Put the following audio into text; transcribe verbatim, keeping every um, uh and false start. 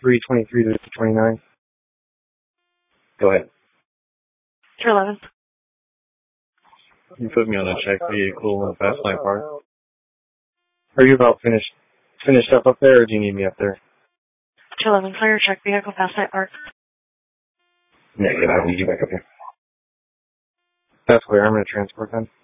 three twenty-three to twenty-nine. Go ahead. two eleven. You put me on a check vehicle in Fastlight Park. Are you about finished finished up up there, or do you need me up there? two eleven, clear check vehicle, Fastlight Park. Negative, I need you back up here. That's clear. I'm going to transport them.